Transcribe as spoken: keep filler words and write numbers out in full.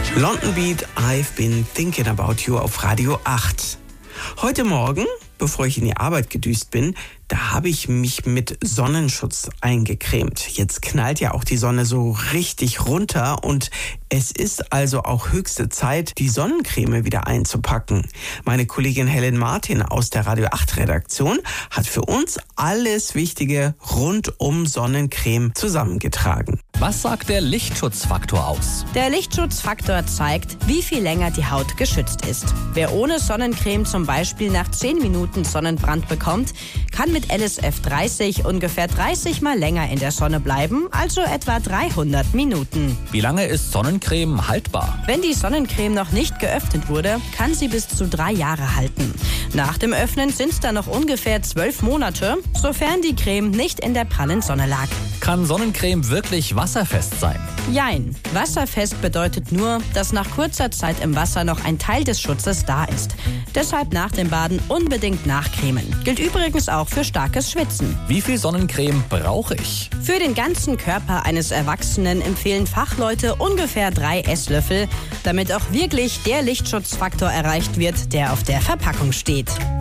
London Beat, I've been thinking about you auf Radio acht. Heute Morgen, bevor ich in die Arbeit gedüst bin, da habe ich mich mit Sonnenschutz eingecremt. Jetzt knallt ja auch die Sonne so richtig runter und es ist also auch höchste Zeit, die Sonnencreme wieder einzupacken. Meine Kollegin Helen Martin aus der Radio acht Redaktion hat für uns alles Wichtige rund um Sonnencreme zusammengetragen. Was sagt der Lichtschutzfaktor aus? Der Lichtschutzfaktor zeigt, wie viel länger die Haut geschützt ist. Wer ohne Sonnencreme zum Beispiel nach zehn Minuten Sonnenbrand bekommt, kann mit L S F dreißig ungefähr dreißig Mal länger in der Sonne bleiben, also etwa dreihundert Minuten. Wie lange ist Sonnencreme haltbar? Wenn die Sonnencreme noch nicht geöffnet wurde, kann sie bis zu drei Jahre halten. Nach dem Öffnen sind es dann noch ungefähr zwölf Monate, sofern die Creme nicht in der prallen Sonne lag. Kann Sonnencreme wirklich wasserfest sein? Jein. Wasserfest bedeutet nur, dass nach kurzer Zeit im Wasser noch ein Teil des Schutzes da ist. Deshalb nach dem Baden unbedingt nachcremen. Gilt übrigens auch für starkes Schwitzen. Wie viel Sonnencreme brauche ich? Für den ganzen Körper eines Erwachsenen empfehlen Fachleute ungefähr drei Esslöffel, damit auch wirklich der Lichtschutzfaktor erreicht wird, der auf der Verpackung steht.